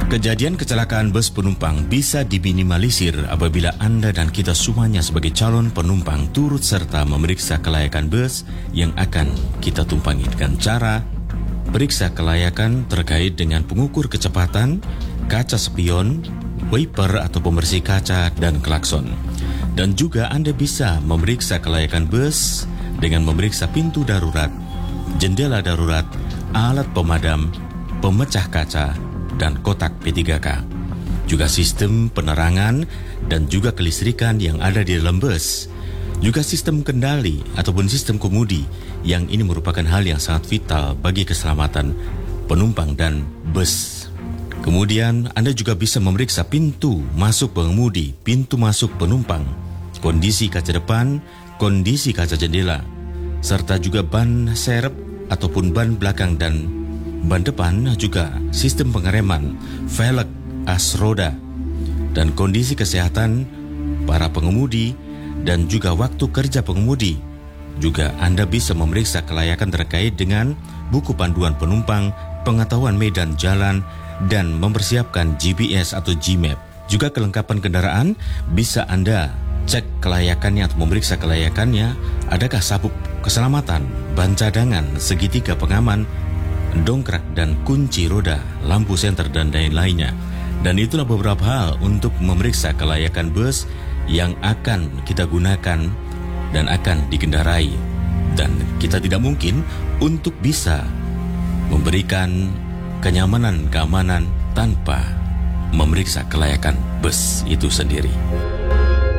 Kejadian kecelakaan bus penumpang bisa diminimalisir apabila Anda dan kita semuanya sebagai calon penumpang turut serta memeriksa kelayakan bus yang akan kita tumpangi dengan cara periksa kelayakan terkait dengan pengukur kecepatan, kaca spion, wiper atau pembersih kaca, dan klakson. Dan juga Anda bisa memeriksa kelayakan bus dengan memeriksa pintu darurat, jendela darurat, alat pemadam, pemecah kaca, dan kotak P3K. Juga sistem penerangan dan juga kelistrikan yang ada di dalam bus. Juga sistem kendali ataupun sistem kemudi yang ini merupakan hal yang sangat vital bagi keselamatan penumpang dan bus. Kemudian Anda juga bisa memeriksa pintu masuk pengemudi, pintu masuk penumpang, kondisi kaca depan, kondisi kaca jendela, serta juga ban serep ataupun ban belakang dan ban depan, juga sistem pengereman, velg, as roda, dan kondisi kesehatan para pengemudi dan juga waktu kerja pengemudi. Juga Anda bisa memeriksa kelayakan terkait dengan buku panduan penumpang, pengetahuan medan jalan, dan mempersiapkan GPS atau Gmap. Juga kelengkapan kendaraan bisa Anda cek kelayakannya atau memeriksa kelayakannya, adakah sabuk keselamatan, ban cadangan, segitiga pengaman, dongkrak dan kunci roda, lampu senter, dan lain-lainnya. Dan itulah beberapa hal untuk memeriksa kelayakan bus yang akan kita gunakan dan akan dikendarai. Dan kita tidak mungkin untuk bisa memberikan kenyamanan, keamanan tanpa memeriksa kelayakan bus itu sendiri.